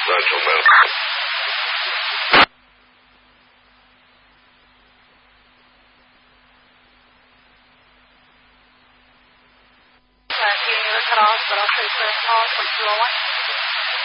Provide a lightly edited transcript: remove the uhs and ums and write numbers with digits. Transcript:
那就没了。 Cut off, but I'll say first call for 201.